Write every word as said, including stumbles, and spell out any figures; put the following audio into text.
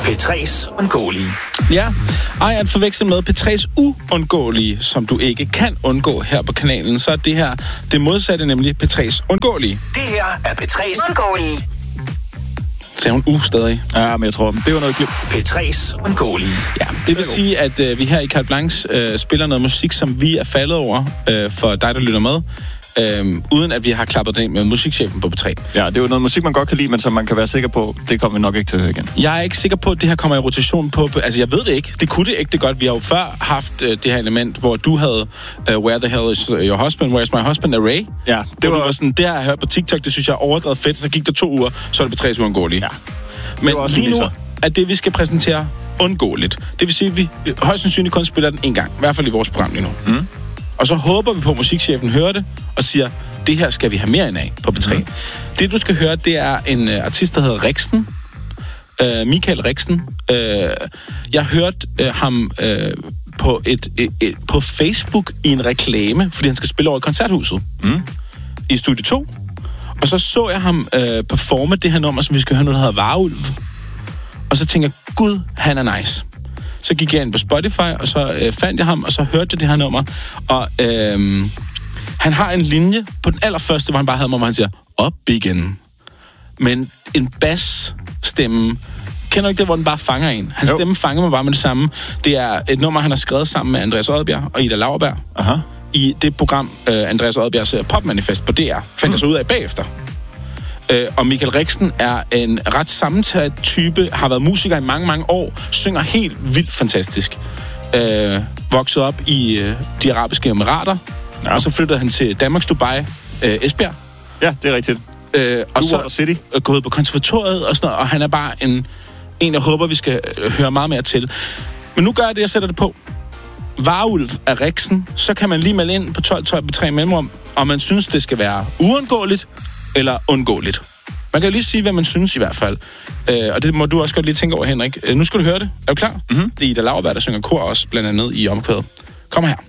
P tre's undgåelige. Ja, ej at forveksle med P tre's uundgåelige, som du ikke kan undgå her på kanalen, så er det her det modsatte, nemlig P tre's undgåelige. Det her er P tre's undgåelige. Sagde hun u stadig? Ja, men jeg tror, det var noget klip. P tre's undgåelige. Ja, det vil sige, at øh, vi her i Carte Blanche øh, spiller noget musik, som vi er faldet over øh, for dig, der lytter med. Øhm, uden at vi har klappet det ind med musikchefen på P tre. Ja, det er jo noget musik, man godt kan lide, men som man kan være sikker på, det kommer vi nok ikke til at høre igen. Jeg er ikke sikker på, at det her kommer i rotation på... Altså, jeg ved det ikke. Det kunne det ikke det godt. Vi har jo før haft uh, det her element, hvor du havde uh, Where the hell is your husband? Where's my husband? Array. Ja, det var... var sådan, det har jeg hørt på TikTok, det synes jeg er overdrevet fedt. Så gik der to uger, så er det P tre's uundgåelige. Ja. Men lige nu er det, vi skal præsentere, undgåeligt. Det vil sige, at vi højst sandsynligt kun spiller den en gang. I hvert fald i vores program lige nu. Mm. Og så håber vi på, at musikchefen hører det og siger, det her skal vi have mere end af på P tre. Mm. Det, du skal høre, det er en uh, artist, der hedder Rexen. Uh, Michael Rexen. Uh, jeg hørte uh, ham uh, på, et, et, et, på Facebook i en reklame, fordi han skal spille over i Koncerthuset. Mm. I Studie to. Og så så jeg ham uh, performe det her nummer, som vi skal høre, noget der hedder Varulv. Og så tænker jeg, gud, han er nice. Så gik jeg ind på Spotify, og så øh, fandt jeg ham, og så hørte jeg det her nummer. Og øh, han har en linje på den allerførste, hvor han bare havde mig, hvor han siger, op igen. Men en bassstemme, kender du ikke det, hvor den bare fanger en? Hans jo. Stemme fanger mig bare med det samme. Det er et nummer, han har skrevet sammen med Andreas Odbjerg og Ida Lauerberg. Aha. I det program, øh, Andreas Odbjergs Popmanifest på D R, fandt mm. jeg så ud af bagefter. Uh, og Michael Rexen er en ret sammentaget type, har været musiker i mange, mange år, synger helt vildt fantastisk. Uh, voksede op i uh, de arabiske emirater, ja. Og så flyttede han til Danmarks Dubai, uh, Esbjerg. Ja, det er rigtigt. Uh, og så City. Uh, gået på konservatoriet og sådan noget, og han er bare en, en jeg håber, vi skal uh, høre meget mere til. Men nu gør jeg det, jeg sætter det på. Varulv af Rexen, så kan man lige melde ind på tolv tolv på tre mellemrum, og man synes, det skal være uundgåeligt, eller undgåeligt. Man kan jo lige sige, hvad man synes i hvert fald. Øh, og det må du også godt lige tænke over, Henrik. Øh, nu skal du høre det. Er du klar? Mm-hmm. Det er Ida Lauerberg, der synger kor også, blandt andet i omkvædet. Kom her.